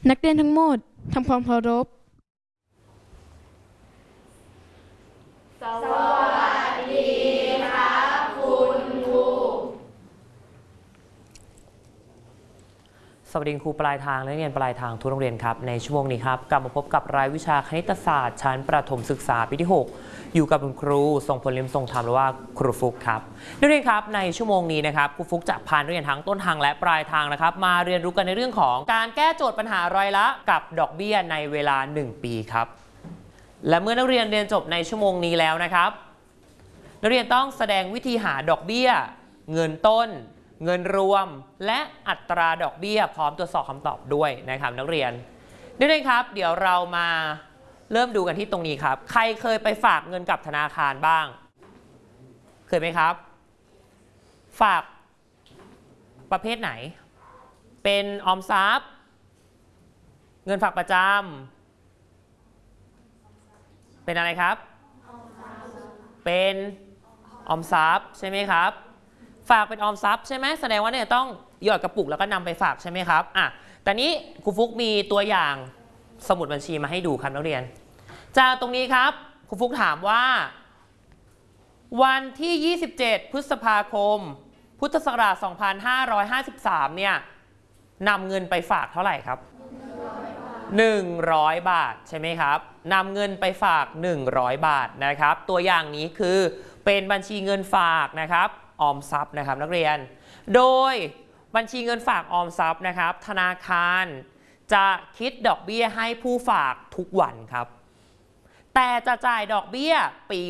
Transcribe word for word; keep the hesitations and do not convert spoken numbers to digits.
นักเรียนทั้งหมดทำความเคารพสวัสดีครับคุณครูสวัสดีครูปลายทางและนักเรียนปลายทางทุกโรงเรียนครับในชั่วโมงนี้ครับกลับมาพบกับรายวิชาคณิตศาสตร์ชั้นประถมศึกษาปีที่หกอยู่กับคุณครูทรงพลลิมทรงธรรมหรือว่าครูฟุกครับนักเรียนครับในชั่วโมงนี้นะครับครูฟุกจะพานักเรียนทั้งต้นทางและปลายทางนะครับมาเรียนรู้กันในเรื่องของการแก้โจทย์ปัญหารายละกับดอกเบี้ยในเวลาหนึ่งปีครับและเมื่อนักเรียนเรียนจบในชั่วโมงนี้แล้วนะครับนักเรียนต้องแสดงวิธีหาดอกเบี้ยเงินต้นเงินรวมและอัตราดอกเบี้ยพร้อมตรวจสอบคำตอบด้วยนะครับนักเรียนนักเรียนครับเดี๋ยวเรามาเริ่มดูกันที่ตรงนี้ครับใครเคยไปฝากเงินกับธนาคารบ้างเคยไหมครับฝากประเภทไหนเป็นออมทรัพย์เงินฝากประจำเป็นอะไรครับเป็นออมทรัพย์ใช่ไหมครับฝากเป็นออมทรัพย์ใช่ไหมแสดงว่าเนี่ยต้องหยอดกระปุกแล้วก็นำไปฝากใช่ไหมครับอ่ะแต่นี้ครูฟุกมีตัวอย่างสมุดบัญชีมาให้ดูครับนักเรียนจากตรงนี้ครับครูฟุกถามว่าวันที่ยี่สิบเจ็ดพฤษภาคมพุทธศักราชสองพันห้าร้อยห้าสิบสามเนี่ยนำเงินไปฝากเท่าไหร่ครับหนึ่งร้อยบาทใช่ไหมครับนำเงินไปฝากหนึ่งร้อยบาทนะครับตัวอย่างนี้คือเป็นบัญชีเงินฝากนะครับออมทรัพย์นะครับนักเรียนโดยบัญชีเงินฝากออมทรัพย์นะครับธนาคารจะคิดดอกเบี้ยให้ผู้ฝากทุกวันครับแต่จะจ่ายดอกเบี้ยปี